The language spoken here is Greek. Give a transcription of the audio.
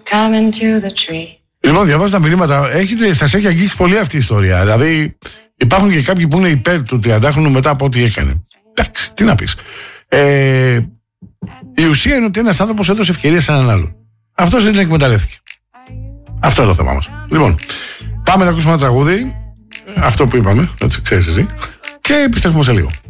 Λοιπόν, διαβάζω τα μηνύματα. Σας έχει αγγίξει πολύ αυτή η ιστορία. Δηλαδή, υπάρχουν και κάποιοι που είναι υπέρ του 30χρονου μετά από ό,τι έκανε. Εντάξει, τι να πεις. Η ουσία είναι ότι ένας άνθρωπος έδωσε ευκαιρία σε έναν άλλον. Αυτός δεν την εκμεταλλεύτηκε. Αυτό είναι το θέμα μας. Λοιπόν, πάμε να ακούσουμε ένα τραγούδι. Αυτό που είπαμε, έτσι ξέρεις εσύ. Και επιστρέφουμε σε λίγο.